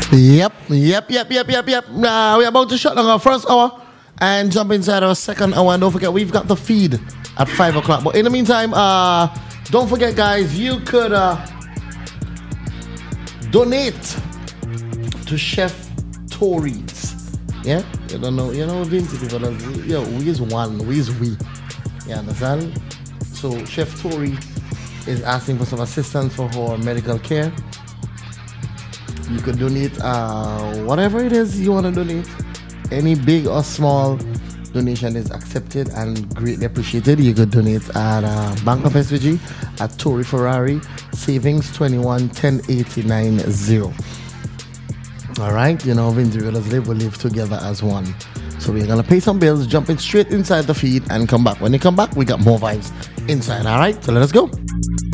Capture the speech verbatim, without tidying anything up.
Yep, yep, yep, yep, yep, yep. Uh, we're about to shut down our first hour and jump inside our second hour. And don't forget, we've got the feed at five o'clock. But in the meantime, uh, don't forget, guys, you could uh, donate to Chef Tories. Yeah? You don't know, you know, Vinci people, yo, we is one, we is we. You understand? So, Chef Tory is asking for some assistance for her medical care. You could donate uh, whatever it is you want to donate. Any big or small donation is accepted and greatly appreciated. You could donate at uh, Bank of S V G at Tory Ferrari Savings twenty-one ten eighty-nine zero. All right, you know, Vinci Villas live, we live together as one. So we're gonna pay some bills, jumping straight inside the feed, and come back. When you come back, we got more vibes inside. All right, so let us go.